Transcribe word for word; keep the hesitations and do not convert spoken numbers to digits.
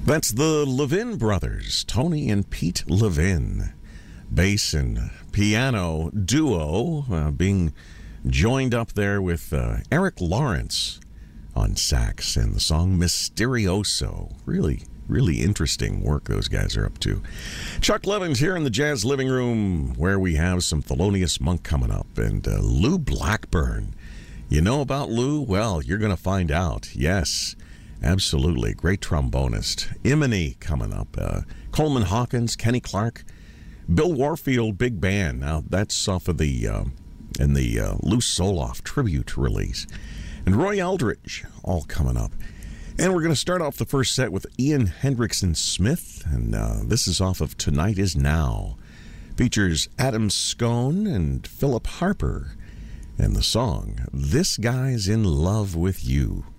That's the Levin brothers, Tony and Pete Levin. Bass and piano duo uh, being joined up there with uh, Eric Lawrence on sax and the song Mysterioso. Really, really interesting work those guys are up to. Chuck Levin's here in the Jazz Living Room where we have some Thelonious Monk coming up and uh, Lou Blackburn. You know about Lou? Well, you're going to find out. Yes, absolutely. Great trombonist. Imani coming up. Uh, Coleman Hawkins, Kenny Clark, Bill Warfield, big band. Now, that's off of the, uh, in the uh, Lou Soloff tribute release. And Roy Eldridge, all coming up. And we're going to start off the first set with Ian Hendrickson Smith. And uh, this is off of Tonight Is Now. Features Adam Scone and Philip Harper. And the song, This Guy's in Love with You.